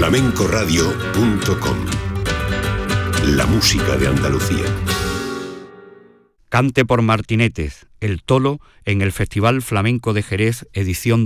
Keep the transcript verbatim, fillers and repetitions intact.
flamencoradio punto com. La música de Andalucía. Cante por Martinetes, el Tolo, en el Festival Flamenco de Jerez, edición